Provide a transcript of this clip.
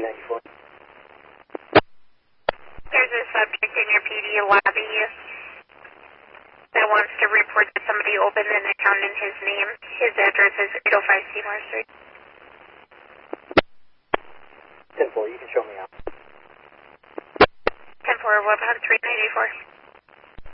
394. There's a subject in your PD lobby that wants to report that somebody opened an account in his name. His address is 805 Seymour Street. 10-4, you can show me out. 10-4, what about 394?